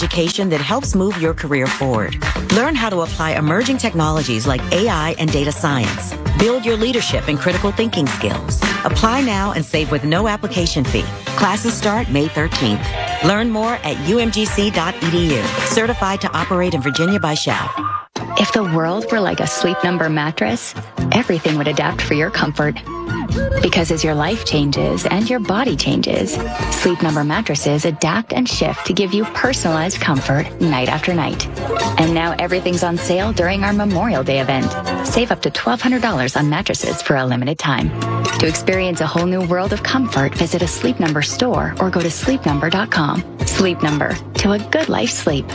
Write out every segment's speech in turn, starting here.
education that helps move your career forward. Learn how to apply emerging technologies like AI and data science. Build your leadership and critical thinking skills. Apply now and save with no application fee. Classes start May 13th. Learn more at umgc.edu. Certified to operate in Virginia by SCHAF. If the world were like a Sleep Number mattress, everything would adapt for your comfort. Because as your life changes and your body changes, Sleep Number mattresses adapt and shift to give you personalized comfort night after night. And now everything's on sale during our Memorial Day event. Save up to $1,200 on mattresses for a limited time. To experience a whole new world of comfort, visit a Sleep Number store or go to sleepnumber.com. Sleep Number, to a good night's sleep.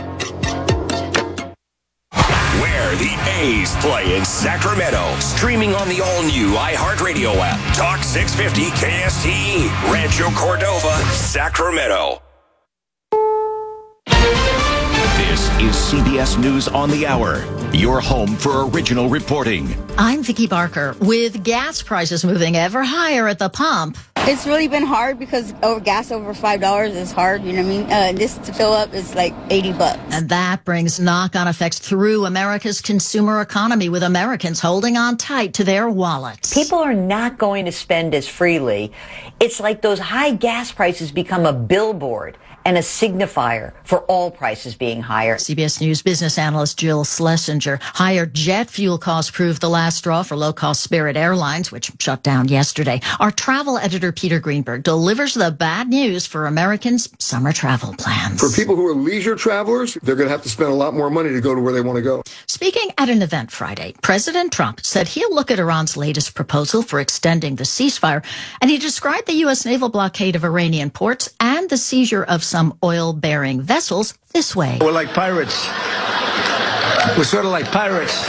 Where the A's play in Sacramento. Streaming on the all-new iHeartRadio app. Talk 650 KSTE. Rancho Cordova, Sacramento. This is CBS News on the Hour, your home for original reporting. I'm Vicki Barker. With gas prices moving ever higher at the pump, it's really been hard because gas over $5 is hard, you know what I mean? This to fill up is like $80. And that brings knock-on effects through America's consumer economy, with Americans holding on tight to their wallets. People are not going to spend as freely. It's like those high gas prices become a billboard and a signifier for all prices being higher. CBS News business analyst Jill Schlesinger. Higher jet fuel costs proved the last straw for low-cost Spirit Airlines, which shut down yesterday. Our travel editor Peter Greenberg delivers the bad news for Americans' summer travel plans. For people who are leisure travelers, they're going to have to spend a lot more money to go to where they want to go. Speaking at an event Friday, President Trump said he'll look at Iran's latest proposal for extending the ceasefire, and he described the U.S. naval blockade of Iranian ports and the seizure of some oil-bearing vessels this way. We're like pirates. We're sort of like pirates.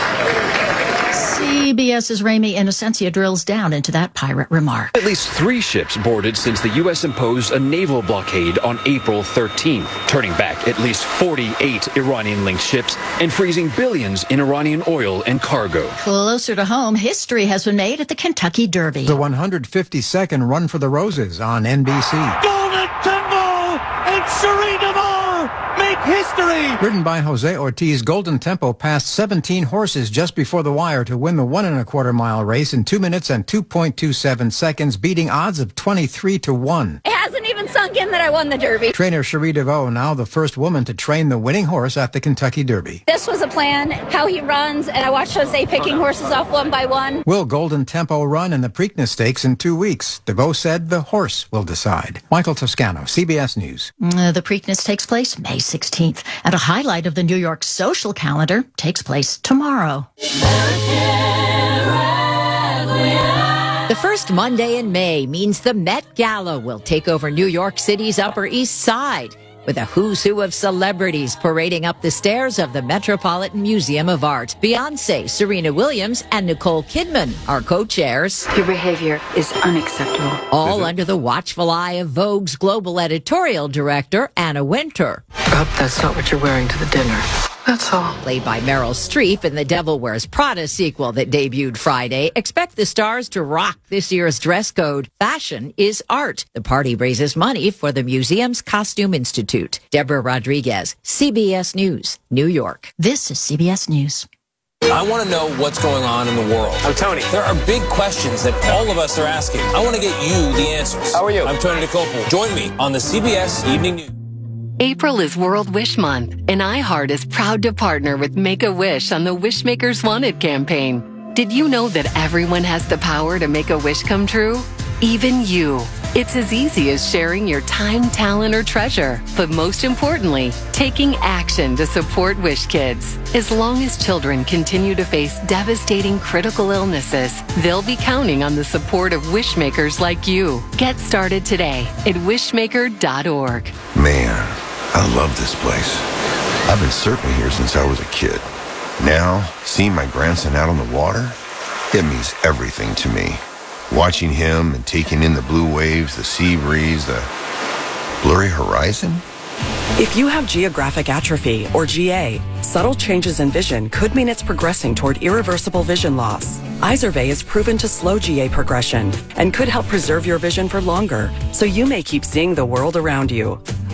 CBS's Ramy Inocencia drills down into that pirate remark. At least 3 ships boarded since the U.S. imposed a naval blockade on April 13th, turning back at least 48 Iranian-linked ships and freezing billions in Iranian oil and cargo. Closer to home, history has been made at the Kentucky Derby. The 152nd Run for the Roses on NBC. Golden Tempo and Serena Moore make history. Ridden by Jose Ortiz, Golden Tempo passed 17 horses just before the wire to win the 1 1/4 mile race in 2 minutes and 2.27 seconds, beating odds of 23-1. It hasn't even sunk in that I won the Derby. Trainer Cherie DeVoe, now the first woman to train the winning horse at the Kentucky Derby. This was a plan, how he runs, and I watched Jose picking horses off one by one. Will Golden Tempo run in the Preakness Stakes in 2 weeks? DeVoe said the horse will decide. Michael Toscano, CBS News. The Preakness takes place May 16th, and a highlight of the New York social calendar takes place tomorrow. The first Monday in May means the Met Gala will take over New York City's Upper East Side, with a who's who of celebrities parading up the stairs of the Metropolitan Museum of Art. Beyoncé, Serena Williams, and Nicole Kidman are co-chairs. Your behavior is unacceptable. All under the watchful eye of Vogue's global editorial director, Anna Wintour. I hope that's not what you're wearing to the dinner. That's all. Played by Meryl Streep in the Devil Wears Prada sequel that debuted Friday. Expect the stars to rock this year's dress code. Fashion is art. The party raises money for the museum's Costume Institute. Deborah Rodriguez, CBS News, New York. This is CBS News. I want to know what's going on in the world. I'm Tony. There are big questions that all of us are asking. I want to get you the answers. How are you? I'm Tony DeCopel. Join me on the CBS Evening News. April is World Wish Month, and iHeart is proud to partner with Make-A-Wish on the Wishmakers Wanted campaign. Did you know that everyone has the power to make a wish come true? Even you. It's as easy as sharing your time, talent, or treasure. But most importantly, taking action to support Wish Kids. As long as children continue to face devastating critical illnesses, they'll be counting on the support of Wishmakers like you. Get started today at wishmaker.org. Man, I love this place. I've been surfing here since I was a kid. Now, seeing my grandson out on the water, it means everything to me. Watching him and taking in the blue waves, the sea breeze, the blurry horizon. If you have geographic atrophy, or GA, subtle changes in vision could mean it's progressing toward irreversible vision loss. Izervay is proven to slow GA progression and could help preserve your vision for longer, so you may keep seeing the world around you.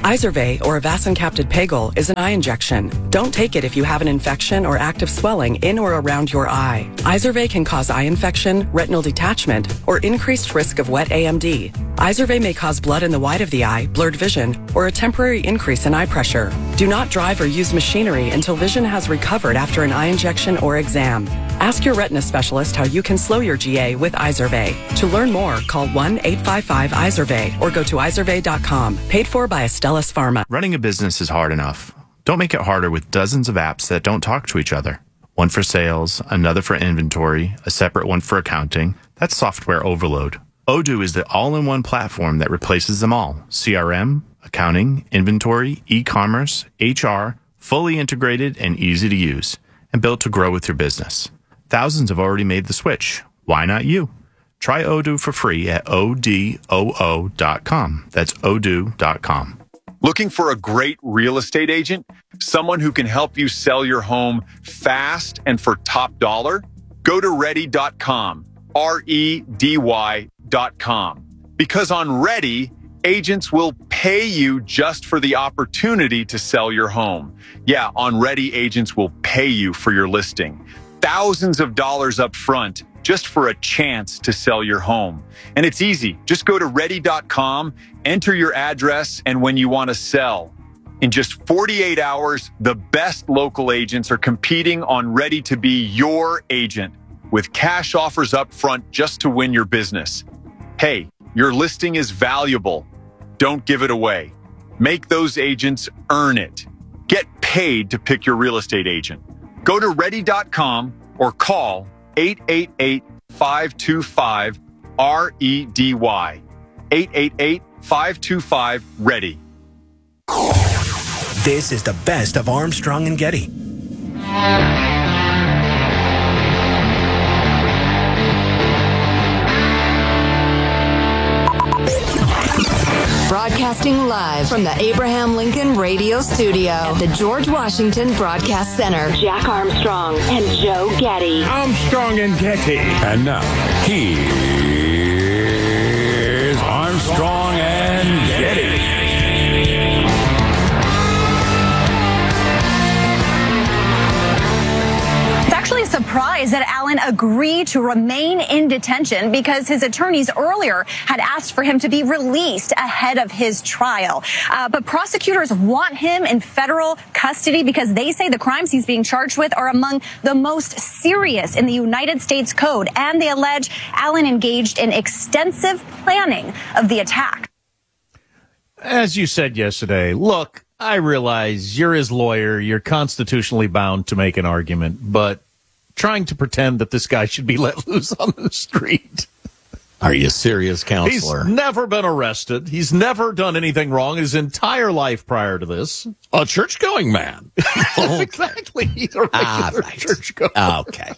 Izervay, or avacincaptad pegol, is an eye injection. Don't take it if you have an infection or active swelling in or around your eye. Izervay can cause eye infection, retinal detachment, or increased risk of wet AMD. Izervay may cause blood in the white of the eye, blurred vision, or a temporary increase in eye pressure. Do not drive or use machinery until vision has recovered after an eye injection or exam. Ask your retina specialist how you can slow your GA with Izervay. To learn more, call 1-855-IZERVAY or go to izervay.com. Paid for by Astellas Pharma. Running a business is hard enough. Don't make it harder with dozens of apps that don't talk to each other. One for sales, another for inventory, a separate one for accounting. That's software overload. Odoo is the all-in-one platform that replaces them all. CRM, accounting, inventory, e-commerce, HR, fully integrated and easy to use, and built to grow with your business. Thousands have already made the switch. Why not you? Try Odoo for free at odoo.com. That's odoo.com. Looking for a great real estate agent? Someone who can help you sell your home fast and for top dollar? Go to ready.com. REDY.com. Because on Ready, agents will pay you just for the opportunity to sell your home. Yeah, on Ready, agents will pay you for your listing. Thousands of dollars up front just for a chance to sell your home. And it's easy. Just go to ready.com, enter your address, and when you want to sell. In just 48 hours, the best local agents are competing on Ready to be your agent with cash offers up front just to win your business. Hey, your listing is valuable. Don't give it away. Make those agents earn it. Get paid to pick your real estate agent. Go to ready.com or call 888-525-REDY. 888-525-READY. This is the best of Armstrong and Getty. Broadcasting live from the Abraham Lincoln Radio Studio at the George Washington Broadcast Center. Jack Armstrong and Joe Getty. Armstrong and Getty. And now, here's Armstrong and Getty. Actually a surprise that Allen agreed to remain in detention because his attorneys earlier had asked for him to be released ahead of his trial. But prosecutors want him in federal custody because they say the crimes he's being charged with are among the most serious in the United States Code, and they allege Allen engaged in extensive planning of the attack. As you said yesterday, look, I realize you're his lawyer. You're constitutionally bound to make an argument, but trying to pretend that this guy should be let loose on the street. Are you serious, counselor? He's never been arrested. He's never done anything wrong his entire life prior to this. A church-going man. Okay. Exactly. He's a regular church-going. Okay.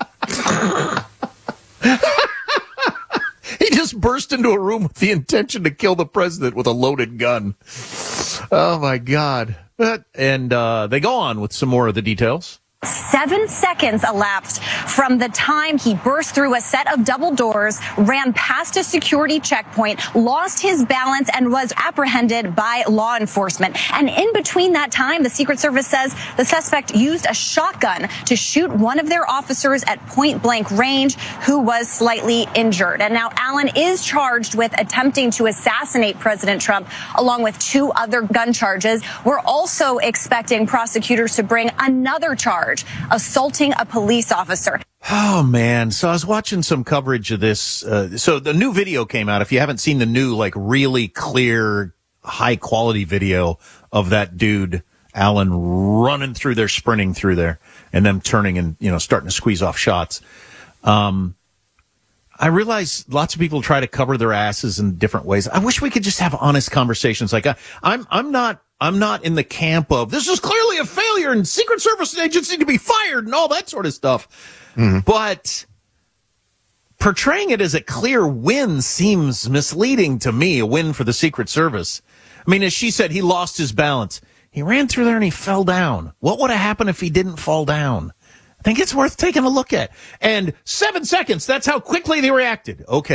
He just burst into a room with the intention to kill the president with a loaded gun. Oh, my God. And they go on with some more of the details. 7 seconds elapsed from the time he burst through a set of double doors, ran past a security checkpoint, lost his balance, and was apprehended by law enforcement. And in between that time, the Secret Service says the suspect used a shotgun to shoot one of their officers at point-blank range, who was slightly injured. And now Allen is charged with attempting to assassinate President Trump, along with 2 other gun charges. We're also expecting prosecutors to bring another charge, assaulting a police officer. Oh, man. So I was watching some coverage of this. So the new video came out. If you haven't seen the new, like, really clear, high-quality video of that dude, Allen, running through there, sprinting through there, and them turning and, starting to squeeze off shots. I realize lots of people try to cover their asses in different ways. I wish we could just have honest conversations. Like, I'm not in the camp of this is clearly a failure and Secret Service agents need to be fired and all that sort of stuff. Mm-hmm. But portraying it as a clear win seems misleading to me, a win for the Secret Service. I mean, as she said, he lost his balance. He ran through there and he fell down. What would have happened if he didn't fall down? I think it's worth taking a look at. And 7 seconds, that's how quickly they reacted. Okay,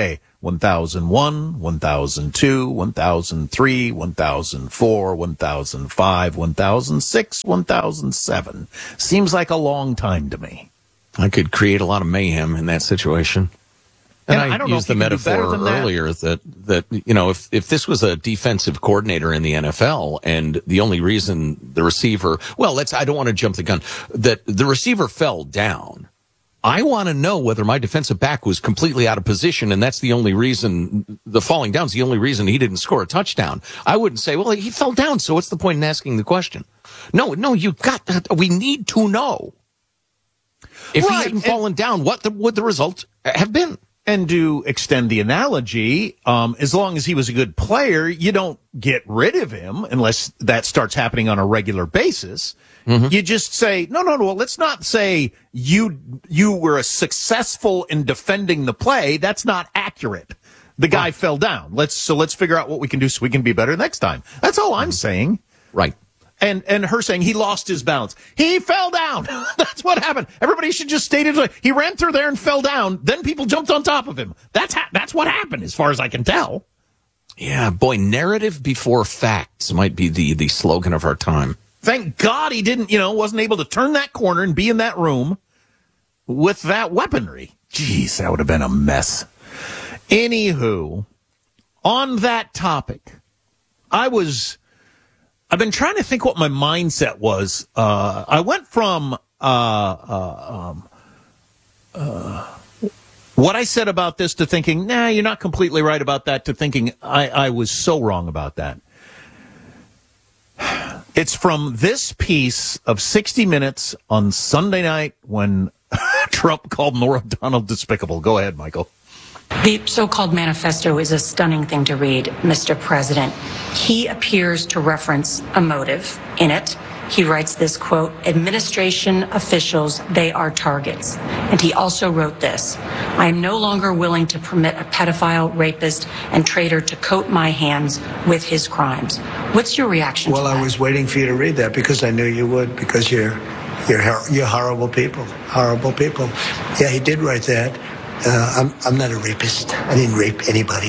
1001, 1002, 1003, 1004, 1005, 1006, 1007. Seems like a long time to me. I could create a lot of mayhem in that situation. And I don't know used if the you can do better metaphor than that. earlier that you know, if this was a defensive coordinator in the NFL and the only reason the receiver, I don't want to jump the gun, that the receiver fell down, I want to know whether my defensive back was completely out of position, and that's the only reason, the falling down is the only reason he didn't score a touchdown. I wouldn't say, well, he fell down, so what's the point in asking the question? No, we need to know. If he hadn't fallen down, what would the result have been? And to extend the analogy, as long as he was a good player, you don't get rid of him unless that starts happening on a regular basis. Mm-hmm. You just say, no, let's not say you were successful in defending the play. That's not accurate. The guy fell down. Let's figure out what we can do so we can be better next time. That's all I'm saying. Right. And her saying he lost his balance. He fell down. That's what happened. Everybody should just state it. He ran through there and fell down. Then people jumped on top of him. That's what happened, as far as I can tell. Yeah, boy, narrative before facts might be the slogan of our time. Thank God he wasn't able to turn that corner and be in that room with that weaponry. Jeez, that would have been a mess. Anywho, on that topic, I've been trying to think what my mindset was. I went from what I said about this to thinking, nah, you're not completely right about that, to thinking I was so wrong about that. It's from this piece of 60 Minutes on Sunday night when Trump called Norah O'Donnell despicable. Go ahead, Michael. The so-called manifesto is a stunning thing to read, Mr. President. He appears to reference a motive in it. He writes this, quote, administration officials, they are targets. And he also wrote this, I am no longer willing to permit a pedophile, rapist, and traitor to coat my hands with his crimes. What's your reaction to that? Well, I was waiting for you to read that because I knew you would, because you're horrible people. Horrible people. Yeah, he did write that. I'm not a rapist. I didn't rape anybody.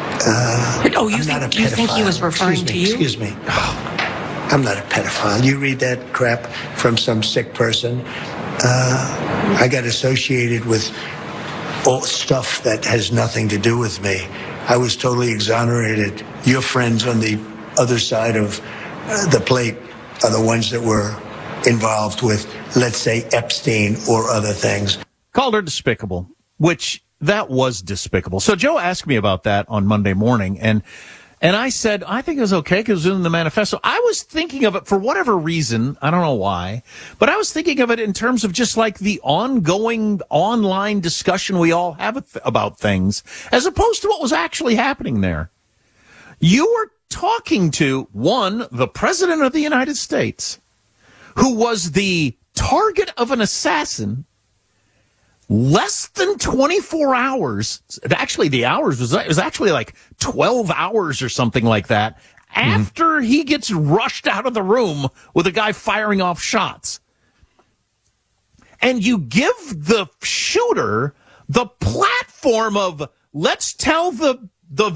You think he was referring to you? Excuse me. I'm not a pedophile. You read that crap from some sick person. I got associated with all stuff that has nothing to do with me. I was totally exonerated. Your friends on the other side of the plate are the ones that were involved with, let's say, Epstein or other things. Called her despicable. Which, that was despicable. So Joe asked me about that on Monday morning, and I said, I think it was okay because it was in the manifesto. I was thinking of it for whatever reason, I don't know why, but I was thinking of it in terms of just like the ongoing online discussion we all have about things, as opposed to what was actually happening there. You were talking to, one, the President of the United States, who was the target of an assassin less than 24 hours. Actually, the hours was actually like 12 hours or something like that after he gets rushed out of the room with a guy firing off shots. And you give the shooter the platform of, let's tell the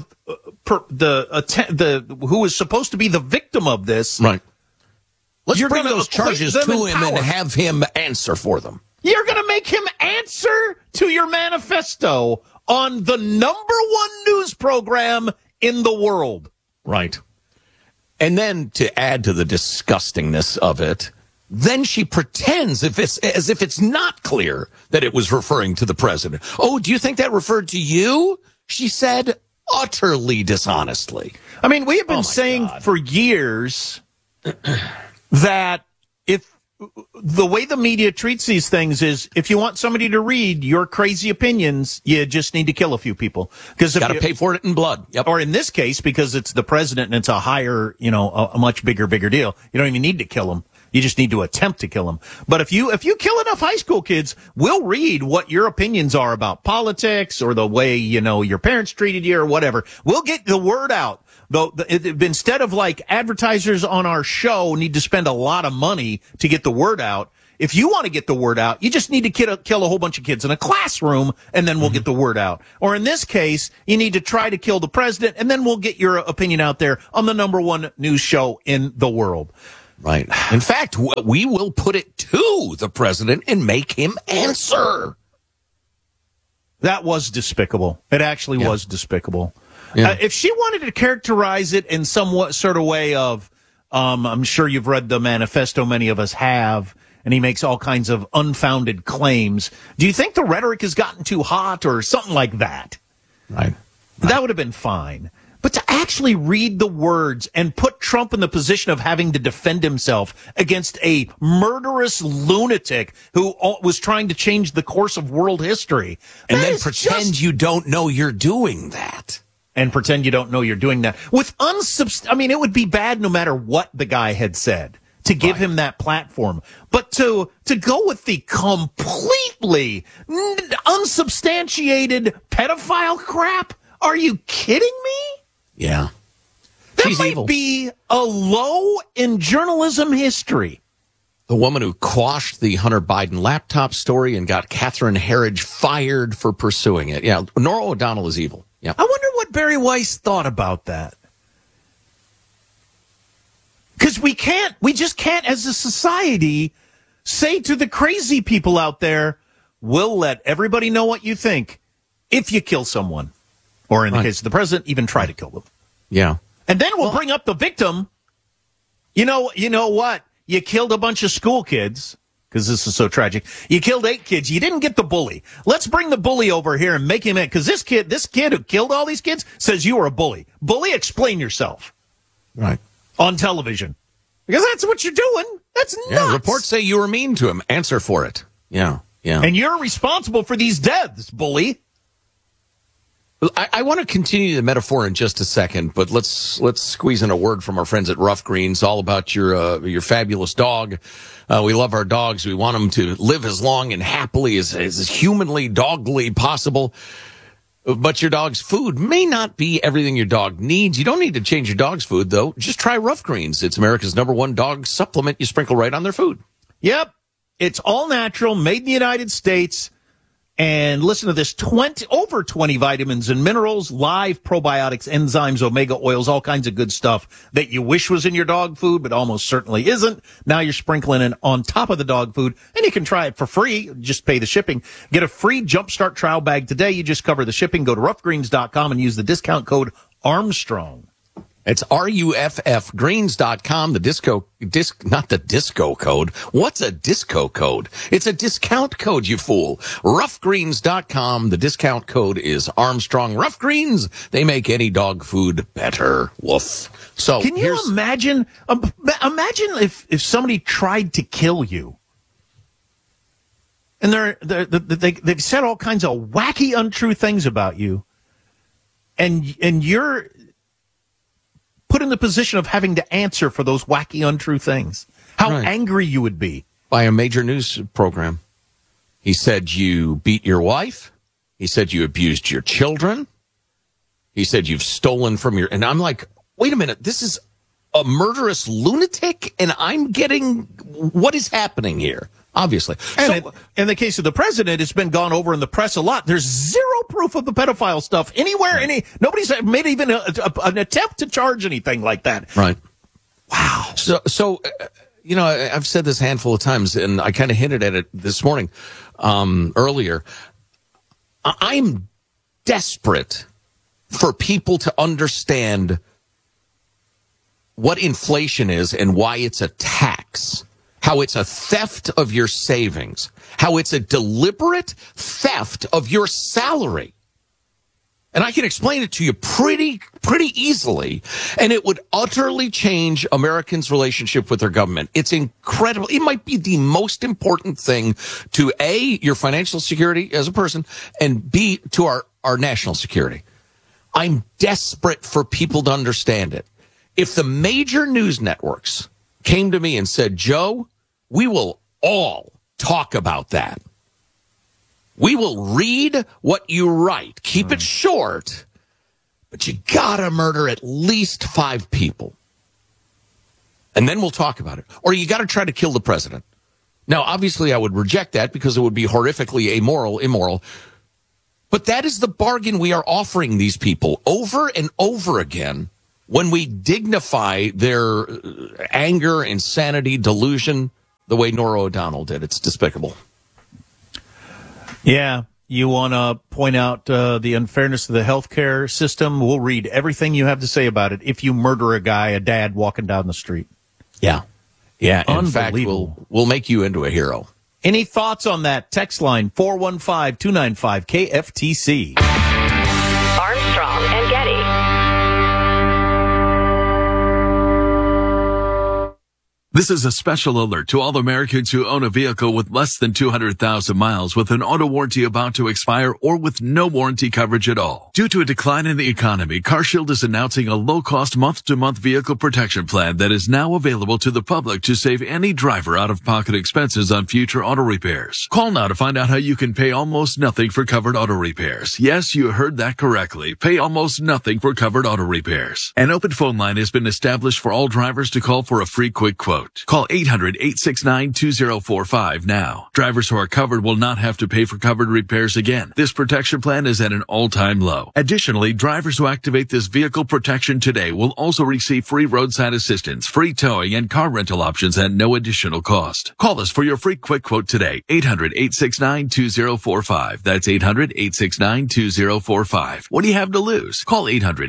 who is supposed to be the victim of this. Right. Let's You're bring gonna those charges equate them to in him and power. have him answer for them. You're going to make him answer to your manifesto on the #1 news program in the world. Right. And then to add to the disgustingness of it, then she pretends as if it's not clear that it was referring to the president. Oh, do you think that referred to you? She said utterly dishonestly. I mean, we have been saying for years that if the way the media treats these things is, if you want somebody to read your crazy opinions, you just need to kill a few people. Because Got to pay for it in blood. Yep. Or in this case, because it's the president and it's a higher, a much bigger deal. You don't even need to kill him. You just need to attempt to kill him. But if you kill enough high school kids, we'll read what your opinions are about politics or the way, your parents treated you or whatever. We'll get the word out. Though instead of like advertisers on our show need to spend a lot of money to get the word out, if you want to get the word out, you just need to kill a whole bunch of kids in a classroom, and then we'll get the word out. Or in this case, you need to try to kill the president, and then we'll get your opinion out there on the #1 news show in the world. Right. In fact, we will put it to the president and make him answer. That was despicable. It actually was despicable. Yeah. If she wanted to characterize it in somewhat sort of way of, I'm sure you've read the manifesto, many of us have, and he makes all kinds of unfounded claims. Do you think the rhetoric has gotten too hot or something like that? Right. That would have been fine. But to actually read the words and put Trump in the position of having to defend himself against a murderous lunatic who was trying to change the course of world history. And then pretend you don't know you're doing that. And pretend you don't know you're doing that. With I mean, it would be bad no matter what the guy had said to give him that platform. But to go with the completely unsubstantiated pedophile crap, are you kidding me? Yeah. That might be a low in journalism history. The woman who quashed the Hunter Biden laptop story and got Catherine Herridge fired for pursuing it. Yeah, Norah O'Donnell is evil. Yeah. I wonder what Barry Weiss thought about that. Because we just can't, as a society, say to the crazy people out there, we'll let everybody know what you think if you kill someone. Or in the case of the president, even try to kill them. Yeah. And then we'll bring up the victim. You know what? You killed a bunch of school kids, because this is so tragic. You killed 8 kids. You didn't get the bully. Let's bring the bully over here and make him in. Because this kid who killed all these kids says you were a bully. Bully, explain yourself. Right. On television. Because that's what you're doing. That's nuts. Yeah, reports say you were mean to him. Answer for it. Yeah. Yeah. And you're responsible for these deaths, bully. I want to continue the metaphor in just a second, but let's squeeze in a word from our friends at Rough Greens, all about your fabulous dog. We love our dogs. We want them to live as long and happily as humanly, dogly possible. But your dog's food may not be everything your dog needs. You don't need to change your dog's food, though. Just try Rough Greens. It's America's #1 dog supplement you sprinkle right on their food. Yep. It's all natural, made in the United States. And listen to this, over 20 vitamins and minerals, live probiotics, enzymes, omega oils, all kinds of good stuff that you wish was in your dog food, but almost certainly isn't. Now you're sprinkling it on top of the dog food, and you can try it for free. Just pay the shipping. Get a free Jumpstart trial bag today. You just cover the shipping. Go to roughgreens.com and use the discount code Armstrong. It's RUFFgreens.com, not the disco code. What's a disco code? It's a discount code, you fool. Roughgreens.com, the discount code is Armstrong. Rough Greens, they make any dog food better. Woof. So can you imagine if somebody tried to kill you? And they've said all kinds of wacky, untrue things about you. And you're put in the position of having to answer for those wacky, untrue things. How angry you would be. By a major news program. He said you beat your wife. He said you abused your children. He said you've stolen from your... And I'm like, wait a minute, this is a murderous lunatic? And I'm getting... What is happening here? Obviously. And in the case of the president, it's been gone over in the press a lot. There's zero proof of the pedophile stuff anywhere. Nobody's made even an attempt to charge anything like that. Right. Wow. So I've said this a handful of times, and I kind of hinted at it this morning, earlier. I'm desperate for people to understand what inflation is and why it's a tax. How it's a theft of your savings, how it's a deliberate theft of your salary. And I can explain it to you pretty easily, and it would utterly change Americans' relationship with their government. It's incredible. It might be the most important thing to A, your financial security as a person, and B, to our national security. I'm desperate for people to understand it. If the major news networks came to me and said, Joe, we will all talk about that. We will read what you write. Keep it short, but you gotta murder at least 5 people. And then we'll talk about it. Or you gotta try to kill the president. Now, obviously, I would reject that because it would be horrifically immoral. But that is the bargain we are offering these people over and over again when we dignify their anger, insanity, delusion the way Norah O'Donnell did. It's despicable. Yeah. You want to point out the unfairness of the healthcare system? We'll read everything you have to say about it if you murder a dad walking down the street. Yeah. Yeah. In fact, we'll make you into a hero. Any thoughts on that? Text line 415-295-KFTC. Armstrong and Getty. This is a special alert to all Americans who own a vehicle with less than 200,000 miles with an auto warranty about to expire or with no warranty coverage at all. Due to a decline in the economy, CarShield is announcing a low-cost month-to-month vehicle protection plan that is now available to the public to save any driver out-of-pocket expenses on future auto repairs. Call now to find out how you can pay almost nothing for covered auto repairs. Yes, you heard that correctly. Pay almost nothing for covered auto repairs. An open phone line has been established for all drivers to call for a free quick quote. Call 800-869-2045 now. Drivers who are covered will not have to pay for covered repairs again. This protection plan is at an all-time low. Additionally, drivers who activate this vehicle protection today will also receive free roadside assistance, free towing, and car rental options at no additional cost. Call us for your free quick quote today. 800-869-2045. That's 800-869-2045. What do you have to lose? Call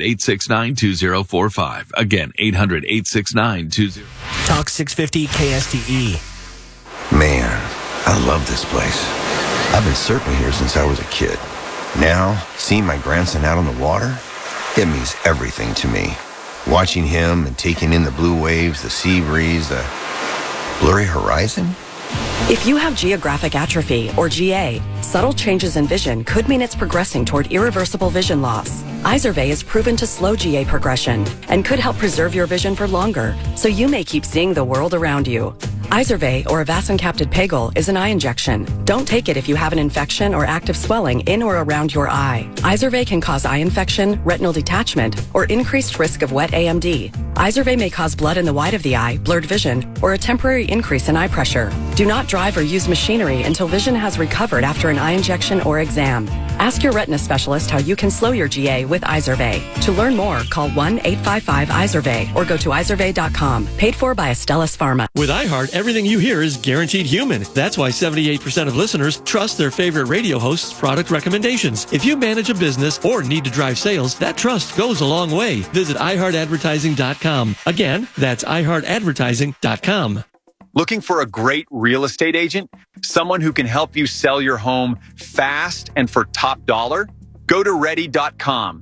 800-869-2045. Again, 800-869-2045. Talk 650 KSTE. Man, I love this place. I've been surfing here since I was a kid. Now, seeing my grandson out on the water, it means everything to me. Watching him and taking in the blue waves, the sea breeze, the blurry horizon. If you have geographic atrophy, or GA, subtle changes in vision could mean it's progressing toward irreversible vision loss. Izervay is proven to slow GA progression and could help preserve your vision for longer, so you may keep seeing the world around you. Izervay, or avacincaptad pegol, is an eye injection. Don't take it if you have an infection or active swelling in or around your eye. Izervay can cause eye infection, retinal detachment, or increased risk of wet AMD. Izervay may cause blood in the white of the eye, blurred vision, or a temporary increase in eye pressure. Do not drive or use machinery until vision has recovered after an eye injection or exam. Ask your retina specialist how you can slow your GA with Izervay. To learn more, call 1-855-IZERVAY or go to izervay.com. Paid for by Astellas Pharma. With iHeart, everything you hear is guaranteed human. That's why 78% of listeners trust their favorite radio host's product recommendations. If you manage a business or need to drive sales, that trust goes a long way. Visit iHeartAdvertising.com. Again, that's iHeartAdvertising.com. Looking for a great real estate agent? Someone who can help you sell your home fast and for top dollar? Go to Ready.com,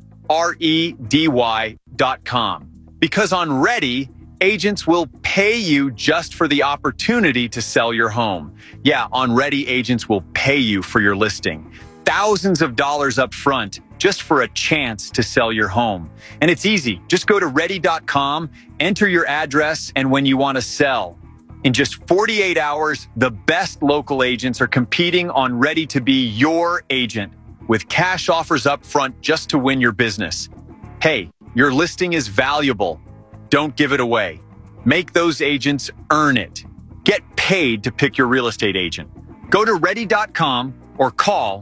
REDY.com. Because on Ready, agents will pay you just for the opportunity to sell your home. Yeah, on Ready, agents will pay you for your listing. Thousands of dollars up front just for a chance to sell your home. And it's easy. Just go to Ready.com, enter your address, and when you want to sell. In just 48 hours, the best local agents are competing on Ready to be your agent with cash offers up front just to win your business. Hey, your listing is valuable. Don't give it away. Make those agents earn it. Get paid to pick your real estate agent. Go to Ready.com or call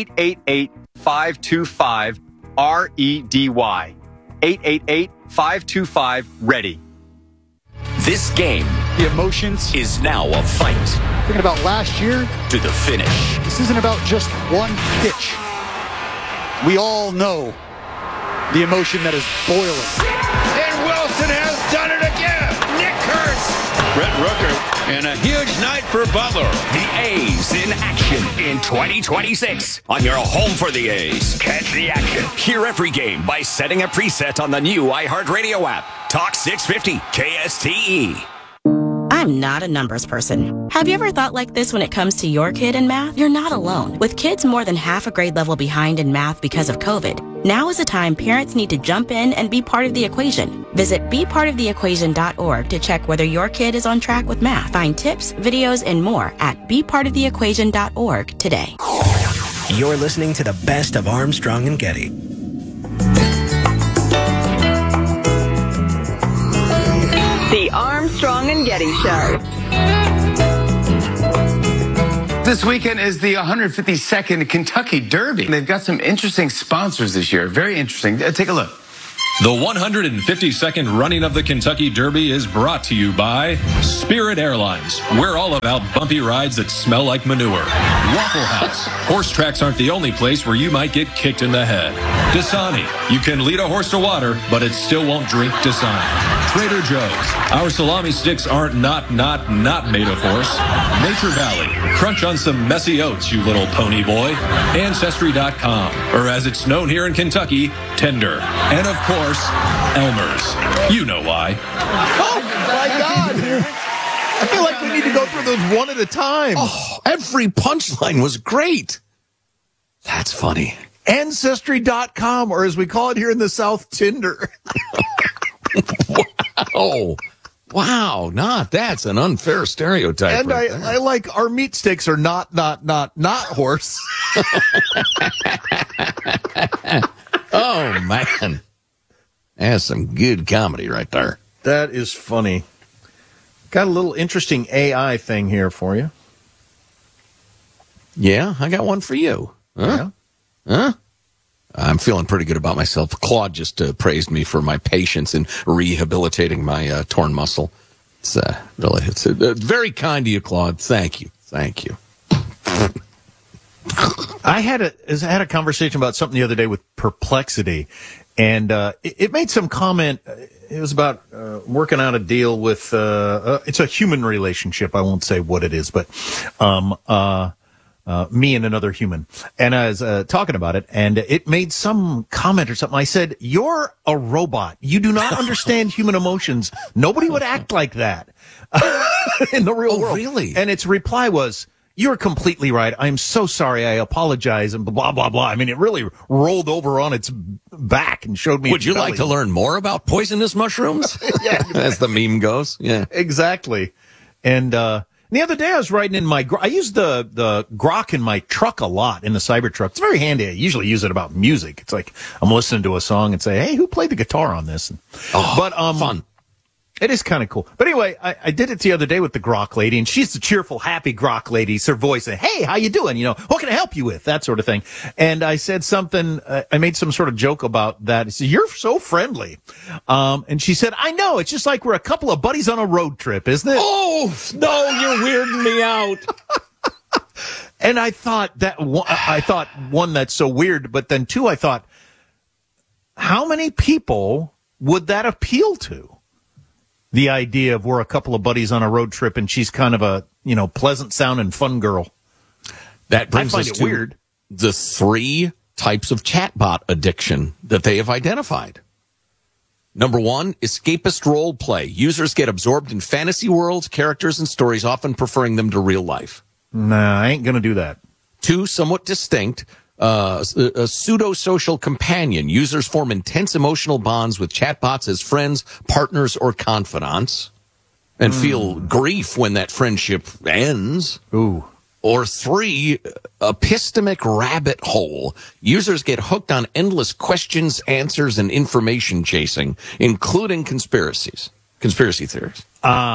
888-525-REDY. 888-525-READY. This game, the emotions, is now a fight. Thinking about last year? To the finish. This isn't about just one pitch. We all know the emotion that is boiling. And Wilson has done it again. Nick Kurtz. Brett Rooker. And a huge night for Butler. The A's in action in 2026 on your home for the A's. Catch the action. Hear every game by setting a preset on the new iHeartRadio app. Talk 650 KSTE. I'm not a numbers person. Have you ever thought like this when it comes to your kid in math? You're not alone. With kids more than half a grade level behind in math because of COVID, now is a time parents need to jump in and be part of the equation. Visit bepartoftheequation.org to check whether your kid is on track with math. Find tips, videos, and more at bepartoftheequation.org today. You're listening to the best of Armstrong and Getty. The Armstrong and Getty Show. This weekend is the 152nd Kentucky Derby. They've got some interesting sponsors this year. Very interesting. Take a look. The 152nd running of the Kentucky Derby is brought to you by Spirit Airlines. We're all about bumpy rides that smell like manure. Waffle House. Horse tracks aren't the only place where you might get kicked in the head. Dasani. You can lead a horse to water, but it still won't drink Dasani. Trader Joe's. Our salami sticks aren't not made of horse. Nature Valley. Crunch on some messy oats, you little pony boy. Ancestry.com. Or as it's known here in Kentucky, Tender. And of course, Elmer's. You know why. Oh, my God. I feel like we need to go through those one at a time. Oh, every punchline was great. That's funny. Ancestry.com, or as we call it here in the South, Tinder. Wow. That's an unfair stereotype. And right I like our meat sticks are not horse. Oh, man. That's some good comedy right there. That is funny. Got a little interesting AI thing here for you. Yeah, I got one for you. Huh? I'm feeling pretty good about myself. Claude just praised me for my patience in rehabilitating my torn muscle. It's very kind of you, Claude. Thank you. I had a conversation about something the other day with Perplexity, and it made some comment. It was about working out a deal with it's a human relationship. I won't say what it is, but me and another human. And I was talking about it, and it made some comment or something. I said, "You're a robot. You do not understand human emotions. Nobody would act like that in the real world." Really? And its reply was, "You're completely right. I'm so sorry. I apologize," and blah, blah, blah. I mean, it really rolled over on its back and showed me. Would you like to learn more about poisonous mushrooms? Yeah. As the meme goes. Yeah. Exactly. And the other day I was riding in I use the Grok in my truck a lot, in the Cybertruck. It's very handy. I usually use it about music. It's like I'm listening to a song and say, "Hey, who played the guitar on this?" Fun. It is kind of cool. But anyway, I did it the other day with the Grok lady, and she's the cheerful, happy Grok lady. It's her voice, and, "Hey, how you doing? What can I help you with?" That sort of thing. And I said something, I made some sort of joke about that. I said, "You're so friendly." And she said, "I know. It's just like we're a couple of buddies on a road trip, isn't it?" Oh, no, you're weirding me out. And I thought one, that's so weird. But then two, I thought, how many people would that appeal to? The idea of we're a couple of buddies on a road trip and she's kind of a, pleasant sounding fun girl. That brings us to weird. The 3 types of chatbot addiction that they have identified. Number 1, escapist role play. Users get absorbed in fantasy worlds, characters, and stories, often preferring them to real life. Nah, I ain't going to do that. 2, somewhat distinct. A pseudo-social companion. Users form intense emotional bonds with chatbots as friends, partners, or confidants, and feel grief when that friendship ends. Ooh. Or 3, epistemic rabbit hole. Users get hooked on endless questions, answers, and information chasing, including conspiracy theories.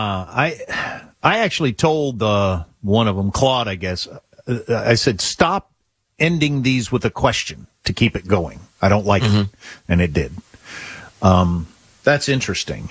I actually told one of them, Claude, I guess, I said, "Stop ending these with a question to keep it going. I don't like it." And it did. That's interesting.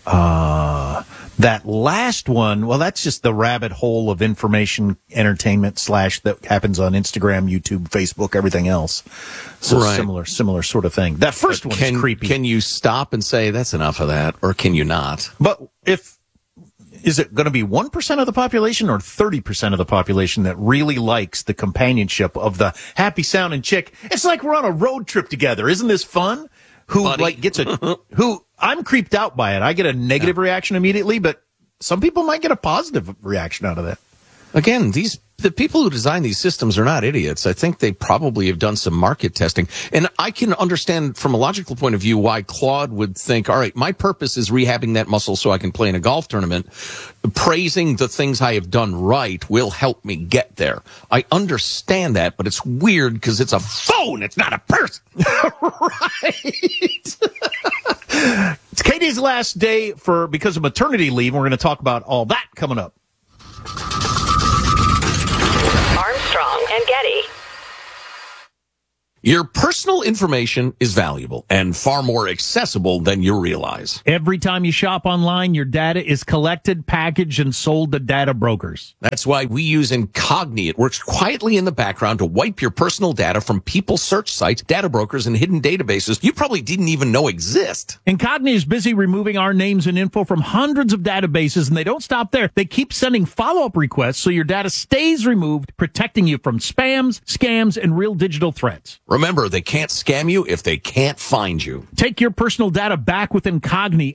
That last one, well, that's just the rabbit hole of information entertainment / that happens on Instagram, YouTube, Facebook, everything else. So right. similar sort of thing. That first one is creepy. Can you stop and say that's enough of that, or can you not? But is it going to be 1% of the population or 30% of the population that really likes the companionship of the happy sounding chick? It's like we're on a road trip together. Isn't this fun? Who I'm creeped out by it. I get a negative reaction immediately, but some people might get a positive reaction out of that. Again, the people who design these systems are not idiots. I think they probably have done some market testing. And I can understand from a logical point of view why Claude would think, all right, my purpose is rehabbing that muscle so I can play in a golf tournament. Praising the things I have done right will help me get there. I understand that, but it's weird because it's a phone. It's not a person. Right. It's Katie's last day because of maternity leave. We're going to talk about all that coming up. Your personal information is valuable and far more accessible than you realize. Every time you shop online, your data is collected, packaged, and sold to data brokers. That's why we use Incogni. It works quietly in the background to wipe your personal data from people's search sites, data brokers, and hidden databases you probably didn't even know exist. Incogni is busy removing our names and info from hundreds of databases, and they don't stop there. They keep sending follow-up requests so your data stays removed, protecting you from spams, scams, and real digital threats. Remember, they can't scam you if they can't find you. Take your personal data back with Incogni.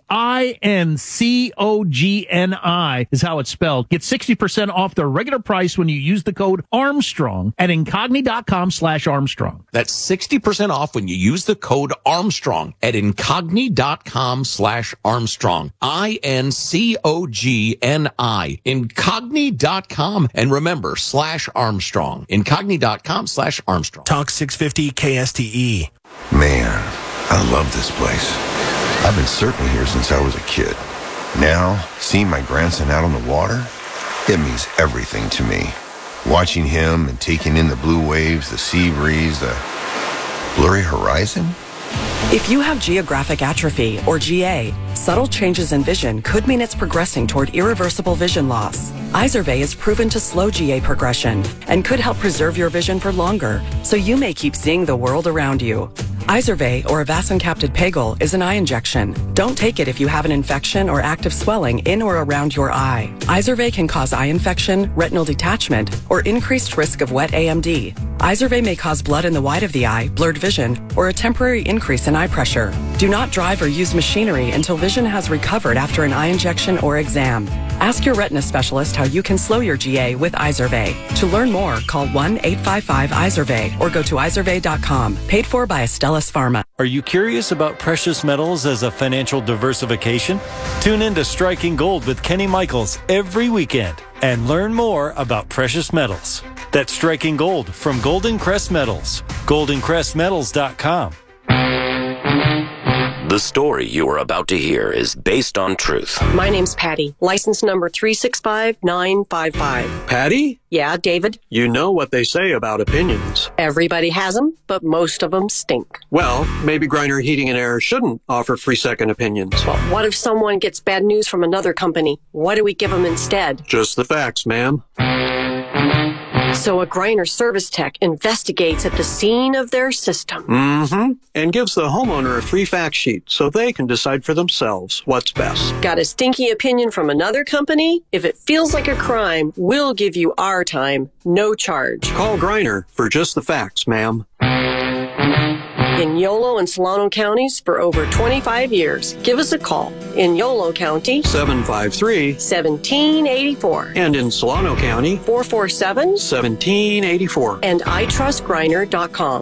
Incogni is how it's spelled. Get 60% off their regular price when you use the code Armstrong at Incogni.com/Armstrong. That's 60% off when you use the code Armstrong at Incogni.com/Armstrong. INCOGNI. Incogni.com. And remember, /Armstrong. Incogni.com/Armstrong. Talk 650 KSTE. Man, I love this place. I've been surfing here since I was a kid. Now, seeing my grandson out on the water, it means everything to me. Watching him and taking in the blue waves, the sea breeze, the blurry horizon. If you have geographic atrophy, or GA, subtle changes in vision could mean it's progressing toward irreversible vision loss. Izervay is proven to slow GA progression and could help preserve your vision for longer, so you may keep seeing the world around you. Izervay, or avacincaptad pegol, is an eye injection. Don't take it if you have an infection or active swelling in or around your eye. Izervay can cause eye infection, retinal detachment, or increased risk of wet AMD. Izervay may cause blood in the white of the eye, blurred vision, or a temporary increase in eye pressure. Do not drive or use machinery until vision has recovered after an eye injection or exam. Ask your retina specialist how you can slow your GA with Izervay. To learn more, call 1-855-IZERVAY or go to izervay.com. Paid for by Astellas Pharma. Are you curious about precious metals as a financial diversification? Tune in to Striking Gold with Kenny Michaels every weekend and learn more about precious metals. That's Striking Gold from Golden Crest Metals. GoldenCrestMetals.com. The story you are about to hear is based on truth. My name's Patty, license number 365955. Patty? Yeah, David? You know what they say about opinions. Everybody has them, but most of them stink. Well, maybe Griner Heating and Air shouldn't offer free second opinions. Well, what if someone gets bad news from another company? What do we give them instead? Just the facts, ma'am. So a Griner service tech investigates at the scene of their system. Mm-hmm. And gives the homeowner a free fact sheet so they can decide for themselves what's best. Got a stinky opinion from another company? If it feels like a crime, we'll give you our time, no charge. Call Griner for just the facts, ma'am. In Yolo and Solano counties for over 25 years. Give us a call. In Yolo County, 753-1784. And in Solano County, 447-1784. And itrustgriner.com.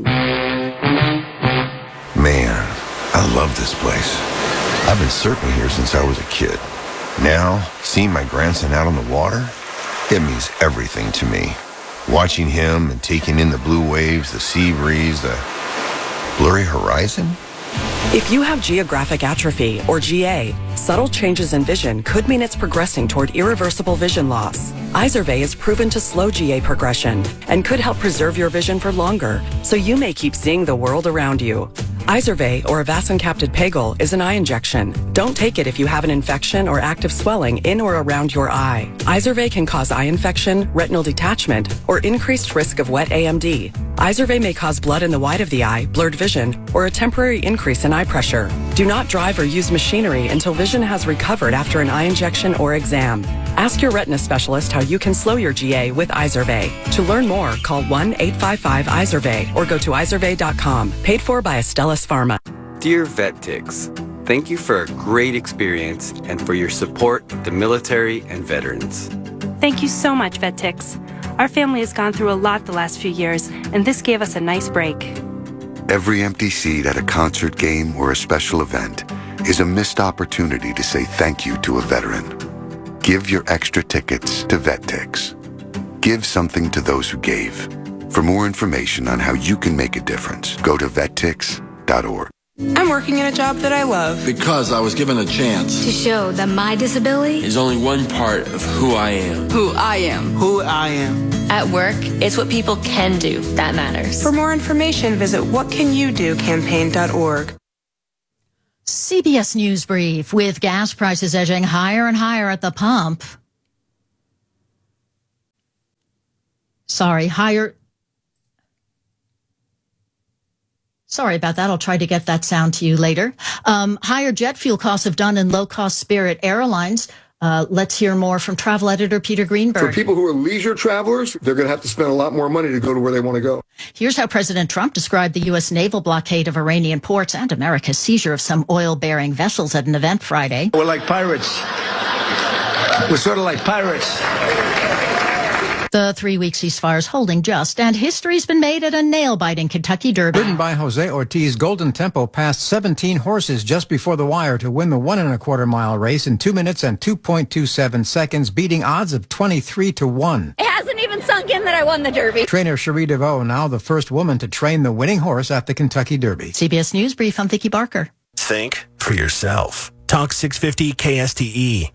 Man, I love this place. I've been surfing here since I was a kid. Now, seeing my grandson out on the water, it means everything to me. Watching him and taking in the blue waves, the sea breeze, the blurry horizon. If you have geographic atrophy, or GA, subtle changes in vision could mean it's progressing toward irreversible vision loss. Izervay is proven to slow GA progression and could help preserve your vision for longer, so you may keep seeing the world around you. Izervay, or avacincaptad pegol, is an eye injection. Don't take it if you have an infection or active swelling in or around your eye. Izervay can cause eye infection, retinal detachment, or increased risk of wet AMD. Izervay may cause blood in the white of the eye, blurred vision, or a temporary increase in eye pressure. Do not drive or use machinery until vision has recovered after an eye injection or exam. Ask your retina specialist how you can slow your GA with Izervay. To learn more, call 1-855-IZERVAY or go to izervay.com. Paid for by Astellas Pharma. Dear VetTix, thank you for a great experience and for your support of the military and veterans. Thank you so much, VetTix. Our family has gone through a lot the last few years, and this gave us a nice break. Every empty seat at a concert game or a special event is a missed opportunity to say thank you to a veteran. Give your extra tickets to VetTix. Give something to those who gave. For more information on how you can make a difference, go to vettix.org. I'm working in a job that I love. Because I was given a chance. To show that my disability is only one part of who I am. Who I am. Who I am. At work, it's what people can do that matters. For more information, visit whatcanyoudocampaign.org. CBS News Brief. With gas prices edging higher and higher at the pump. Sorry about that. I'll try to get that sound to you later. Higher jet fuel costs have done in low-cost Spirit Airlines. Let's hear more from travel editor Peter Greenberg. For people who are leisure travelers, they're going to have to spend a lot more money to go to where they want to go. Here's how President Trump described the U.S. naval blockade of Iranian ports and America's seizure of some oil-bearing vessels at an event Friday. We're like pirates. We're sort of like pirates. The 3-week ceasefire is holding just, and history's been made at a nail-biting Kentucky Derby. Ridden by Jose Ortiz, Golden Tempo passed 17 horses just before the wire to win the 1.25-mile race in 2 minutes and 2.27 seconds, beating odds of 23-1. It hasn't even sunk in that I won the Derby. Trainer Cherie DeVoe, now the first woman to train the winning horse at the Kentucky Derby. CBS News Brief, I'm Vicki Barker. Think for yourself. Talk 650 KSTE.